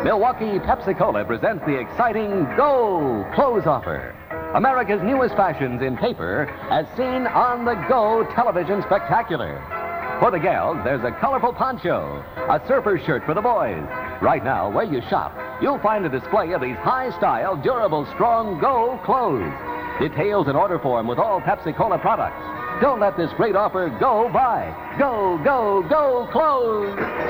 Milwaukee Pepsi-Cola presents the exciting Go Clothes Offer. America's newest fashions in paper as seen on the Go television spectacular. For the gals, there's a colorful poncho, a surfer shirt for the boys. Right now, where you shop, you'll find a display of these high-style, durable, strong Go clothes. Details in order form with all Pepsi-Cola products. Don't let this great offer go by. Go, go, go clothes!